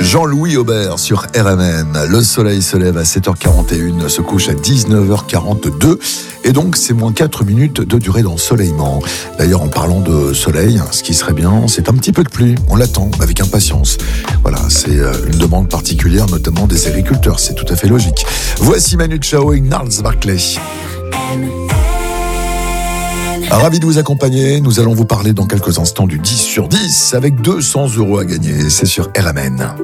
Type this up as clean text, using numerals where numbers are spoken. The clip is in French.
Jean-Louis Aubert sur RMN. Le soleil se lève à 7h41, se couche à 19h42 et donc c'est moins 4 minutes de durée d'ensoleillement. D'ailleurs, en parlant de soleil, ce qui serait bien, c'est un petit peu de pluie. On l'attend avec impatience. Voilà, c'est une demande particulière, notamment des agriculteurs. C'est tout à fait logique. Voici Manu Chao et Gnarls Barclay. Ravi de vous accompagner. Nous allons vous parler dans quelques instants du 10 sur 10 avec 200 € à gagner. C'est sur RMN.